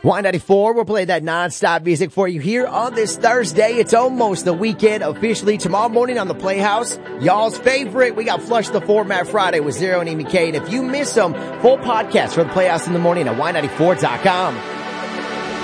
Y94 will play that non-stop music for you here on this Thursday. It's almost the weekend officially. Tomorrow morning on the Playhouse, y'all's favorite, we got Flush the Format Friday with Zero and Amy K. And if you miss them, full podcast for the Playhouse in the morning at Y94.com.